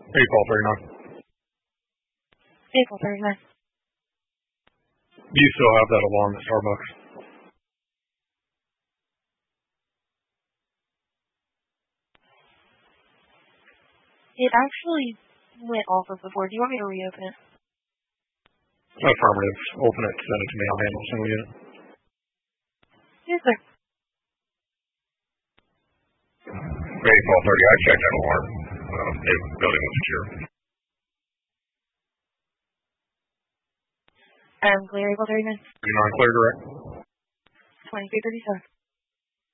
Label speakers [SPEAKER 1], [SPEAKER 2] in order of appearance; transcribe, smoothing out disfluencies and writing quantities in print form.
[SPEAKER 1] Hey, Paul 39.
[SPEAKER 2] April 39.
[SPEAKER 1] Do you still have that alarm at Starbucks?
[SPEAKER 2] It actually went off of before. Do you want me to reopen it?
[SPEAKER 1] Affirmative. Open it, send it to me. I'll handle a single unit.
[SPEAKER 2] Yes, sir.
[SPEAKER 1] Hey, Paul 30. I checked that alarm. The building was secure.
[SPEAKER 2] Clear, April 39.
[SPEAKER 1] 39 clear direct.
[SPEAKER 2] 2337.